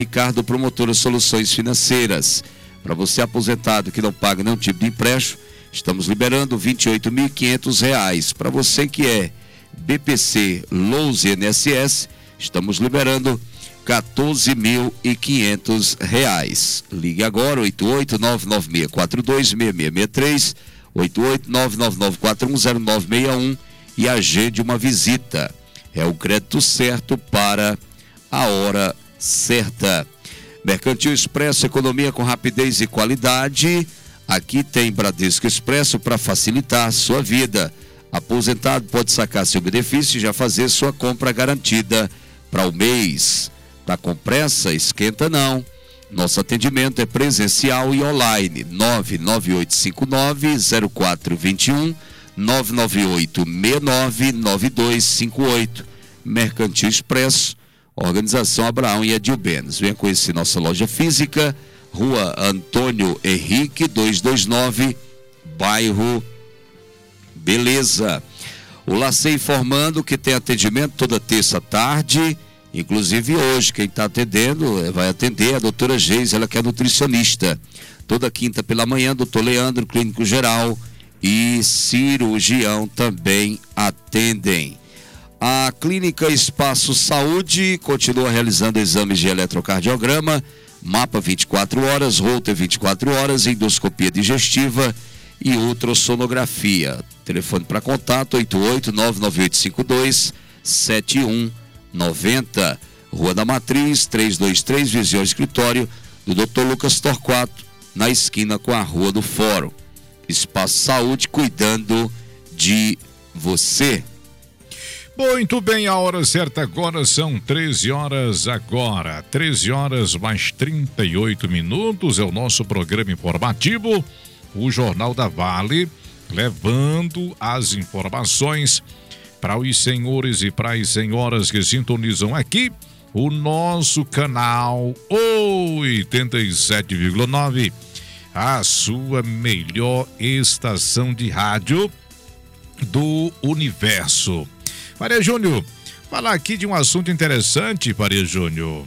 Ricardo Promotora Soluções Financeiras. Para você aposentado que não paga nenhum tipo de empréstimo, estamos liberando R$ 28.500. Para você que é BPC, Louse e INSS, estamos liberando R$ 14.500. Ligue agora, 88996426663, 88999410961 e agende uma visita. É o crédito certo para a hora certa. Mercantil Expresso, economia com rapidez e qualidade. Aqui tem Bradesco Expresso para facilitar a sua vida. Aposentado pode sacar seu benefício e já fazer sua compra garantida para o mês. Tá com pressa? Esquenta não. Nosso atendimento é presencial e online. 998590421, 998699258. Mercantil Expresso, Organização Abraão e Adilbenes. Venha conhecer nossa loja física, Rua Antônio Henrique 229, bairro Beleza. O Lacei informando que tem atendimento toda terça à tarde, inclusive hoje. Quem está atendendo, vai atender a doutora Geis, ela que é nutricionista. Toda quinta pela manhã, doutor Leandro, clínico geral e cirurgião também atendem. A Clínica Espaço Saúde continua realizando exames de eletrocardiograma, mapa 24 horas, Holter 24 horas, endoscopia digestiva e ultrassonografia. Telefone para contato 88998527190. Rua da Matriz, 323, Visão Escritório do Dr. Lucas Torquato, na esquina com a Rua do Fórum. Espaço Saúde cuidando de você. Muito bem, a hora certa agora são 13 horas agora. 13 horas mais 38 minutos é o nosso programa informativo, o Jornal da Vale, levando as informações para os senhores e para as senhoras que sintonizam aqui o nosso canal 87,9, a sua melhor estação de rádio do universo. Maria Júnior, falar aqui de um assunto interessante, Maria Júnior.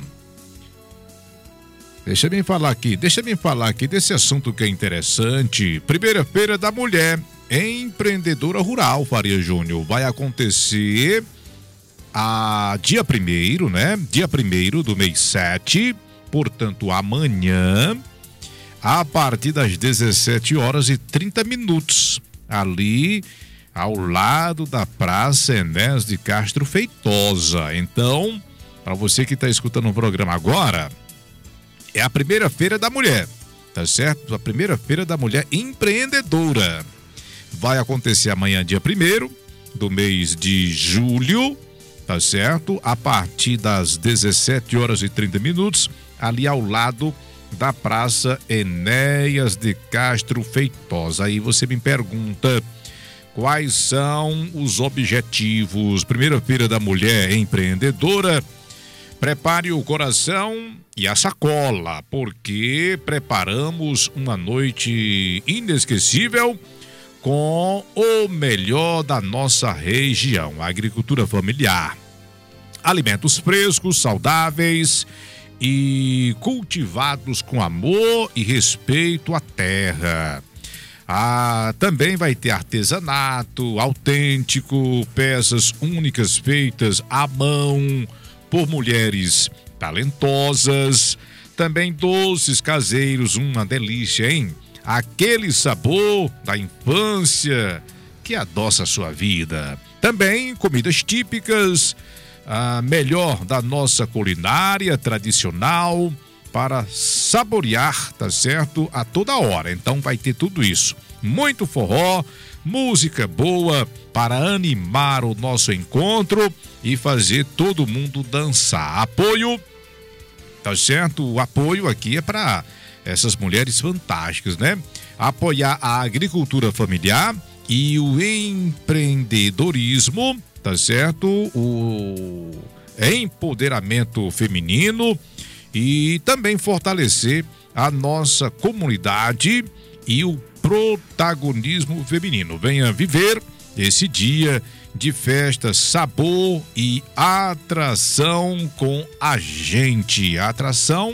Deixa eu falar aqui desse assunto que é interessante. Primeira-feira da Mulher Empreendedora Rural, Maria Júnior. Vai acontecer dia 1º, né? Dia 1º do mês 7, portanto amanhã, a partir das 17h30, ali ao lado da Praça Enéas de Castro Feitosa. Então, para você que está escutando o programa agora, é a primeira feira da mulher, tá certo? A primeira feira da mulher empreendedora. Vai acontecer amanhã, dia 1º do mês de julho, tá certo? A partir das 17h30, ali ao lado da Praça Enéas de Castro Feitosa. Aí você me pergunta, quais são os objetivos? Primeira feira da mulher empreendedora. Prepare o coração e a sacola, porque preparamos uma noite inesquecível com o melhor da nossa região, a agricultura familiar. Alimentos frescos, saudáveis e cultivados com amor e respeito à terra. Também vai ter artesanato autêntico, peças únicas feitas à mão por mulheres talentosas, também doces caseiros, uma delícia, hein? Aquele sabor da infância que adoça a sua vida. Também comidas típicas, a melhor da nossa culinária tradicional, para saborear, tá certo? A toda hora. Então vai ter tudo isso. Muito forró, música boa para animar o nosso encontro e fazer todo mundo dançar. Apoio, tá certo? O apoio aqui é para essas mulheres fantásticas, né? Apoiar a agricultura familiar e o empreendedorismo, tá certo? O empoderamento feminino e também fortalecer a nossa comunidade e o protagonismo feminino. Venha viver esse dia de festa, sabor e atração com a gente. A atração